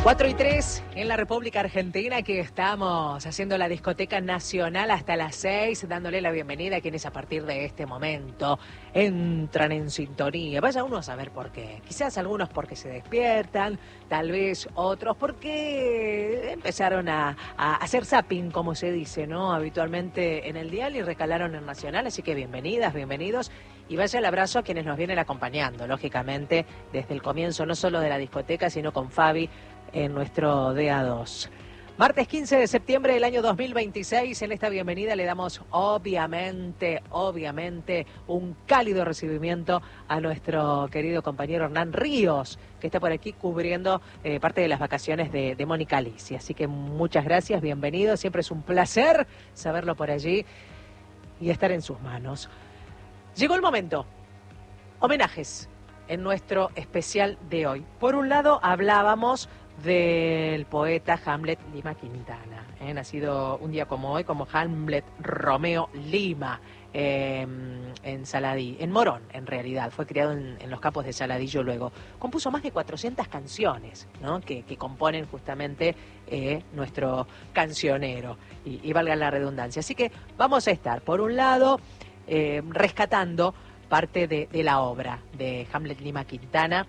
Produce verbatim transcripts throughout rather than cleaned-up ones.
cuatro y tres en la República Argentina, que estamos haciendo la discoteca nacional hasta las seis, dándole la bienvenida a quienes a partir de este momento entran en sintonía. Vaya uno a saber por qué. Quizás algunos porque se despiertan, tal vez otros porque empezaron a, a hacer zapping, como se dice, ¿no? Habitualmente en el dial, y recalaron en Nacional. Así que bienvenidas, bienvenidos. Y vaya el abrazo a quienes nos vienen acompañando, lógicamente, desde el comienzo, no solo de la discoteca, sino con Fabi en nuestro D A dos. Martes quince de septiembre del año dos mil veintiséis, en esta bienvenida le damos obviamente, obviamente, un cálido recibimiento a nuestro querido compañero Hernán Ríos, que está por aquí cubriendo eh, parte de las vacaciones de, de Mónica Alicia. Así que muchas gracias, bienvenido, siempre es un placer saberlo por allí y estar en sus manos. Llegó el momento, homenajes en nuestro especial de hoy. Por un lado hablábamos del poeta Hamlet Lima Quintana, ¿eh? nacido un día como hoy como Hamlet Romeo Lima, eh, en Saladí, en Morón en realidad, fue criado en, en los campos de Saladillo. Luego compuso más de cuatrocientas canciones, ¿no? que, que componen justamente eh, nuestro cancionero, y, y valga la redundancia. Así que vamos a estar, por un lado, eh, rescatando parte de, de la obra de Hamlet Lima Quintana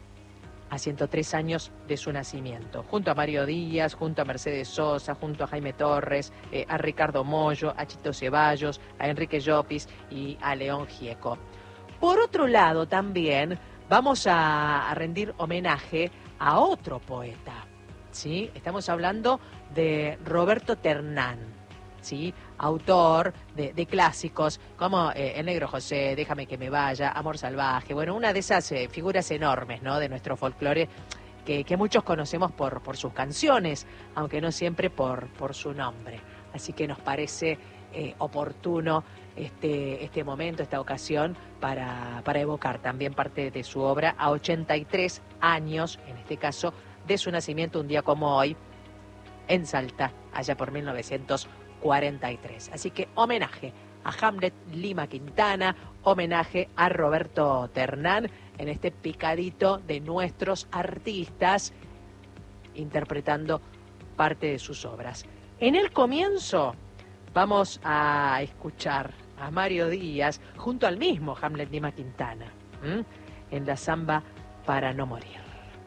a ciento tres años de su nacimiento, junto a Mario Díaz, junto a Mercedes Sosa, junto a Jaime Torres, eh, a Ricardo Mollo, a Chito Ceballos, a Enrique Llopis y a León Gieco. Por otro lado, también vamos a, a rendir homenaje a otro poeta, ¿sí? Estamos hablando de Roberto Ternán, ¿sí? Autor de, de clásicos como eh, El Negro José, Déjame que me vaya, Amor Salvaje. Bueno, una de esas eh, figuras enormes, ¿no? de nuestro folclore, que, que muchos conocemos por, por sus canciones, aunque no siempre por, por su nombre. Así que nos parece eh, oportuno este, este momento, esta ocasión, para, para evocar también parte de su obra a ochenta y tres años, en este caso, de su nacimiento, un día como hoy, en Salta, allá por mil novecientos cuarenta y tres. Así que homenaje a Hamlet Lima Quintana, homenaje a Roberto Ternán en este picadito de nuestros artistas interpretando parte de sus obras. En el comienzo vamos a escuchar a Mario Díaz junto al mismo Hamlet Lima Quintana, ¿m? en la samba Para no morir.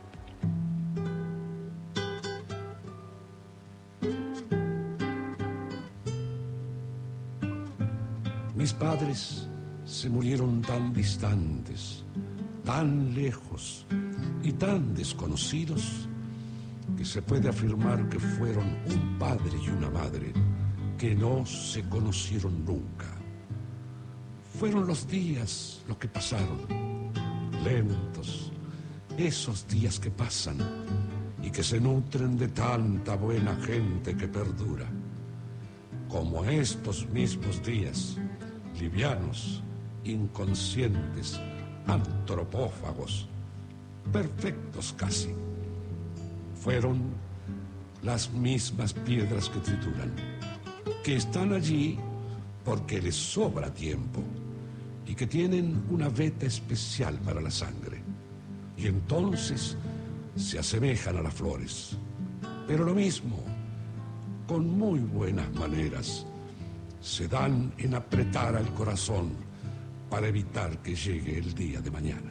Mis padres se murieron tan distantes, tan lejos y tan desconocidos, que se puede afirmar que fueron un padre y una madre que no se conocieron nunca. Fueron los días lo que pasaron, lentos, esos días que pasan y que se nutren de tanta buena gente que perdura, como estos mismos días, livianos, inconscientes, antropófagos, perfectos casi. Fueron las mismas piedras que trituran, que están allí porque les sobra tiempo y que tienen una veta especial para la sangre, y entonces se asemejan a las flores, pero lo mismo, con muy buenas maneras, se dan en apretar al corazón para evitar que llegue el día de mañana.